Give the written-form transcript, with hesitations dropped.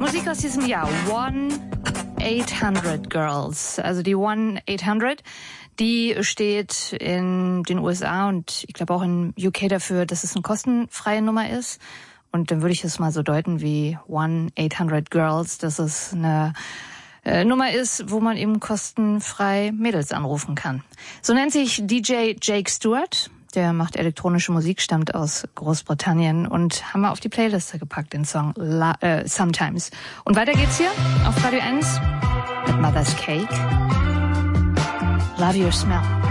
Musik aus diesem Jahr, 1-800 Girls. Also die 1-800, die steht in den USA und ich glaube auch in UK dafür, dass es eine kostenfreie Nummer ist. Und dann würde ich es mal so deuten wie 1-800 Girls, dass es eine Nummer ist, wo man eben kostenfrei Mädels anrufen kann. So nennt sich DJ Jake Stewart. Der macht elektronische Musik, stammt aus Großbritannien und haben wir auf die Playliste gepackt, den Song Sometimes. Und weiter geht's hier auf Radio 1 mit Mother's Cake. Love Your Smell.